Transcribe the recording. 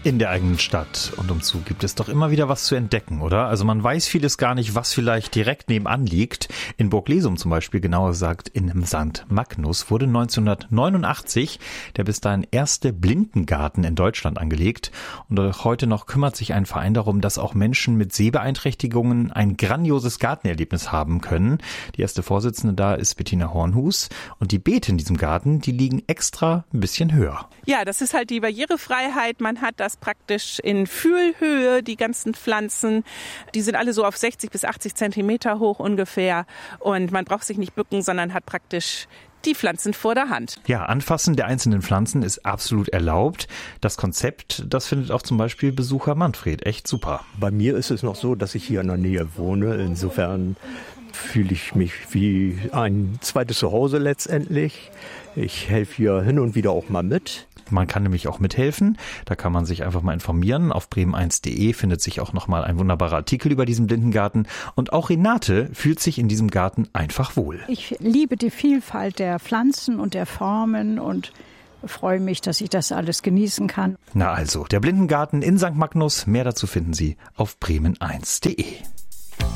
In der eigenen Stadt und umzu gibt es doch immer wieder was zu entdecken, oder? Also man weiß vieles gar nicht, was vielleicht direkt nebenan liegt. In Burglesum zum Beispiel, genauer gesagt in St. Magnus, wurde 1989 der bis dahin erste Blindengarten in Deutschland angelegt. Und auch heute noch kümmert sich ein Verein darum, dass auch Menschen mit Sehbeeinträchtigungen ein grandioses Gartenerlebnis haben können. Die erste Vorsitzende da ist Bettina Hornhus. Und die Beete in diesem Garten, die liegen extra ein bisschen höher. Ja, das ist halt die Barrierefreiheit. Man hat das praktisch in Fühlhöhe, die ganzen Pflanzen. Die sind alle so auf 60 bis 80 Zentimeter hoch ungefähr. Und man braucht sich nicht bücken, sondern hat praktisch die Pflanzen vor der Hand. Ja, Anfassen der einzelnen Pflanzen ist absolut erlaubt. Das Konzept, das findet auch zum Beispiel Besucher Manfred echt super. Bei mir ist es noch so, dass ich hier in der Nähe wohne. Insofern fühle ich mich wie ein zweites Zuhause letztendlich. Ich helfe hier hin und wieder auch mal mit. Man kann nämlich auch mithelfen. Da kann man sich einfach mal informieren. Auf bremen1.de findet sich auch nochmal ein wunderbarer Artikel über diesen Blindengarten. Und auch Renate fühlt sich in diesem Garten einfach wohl. Ich liebe die Vielfalt der Pflanzen und der Formen und freue mich, dass ich das alles genießen kann. Na also, der Blindengarten in St. Magnus. Mehr dazu finden Sie auf bremen1.de.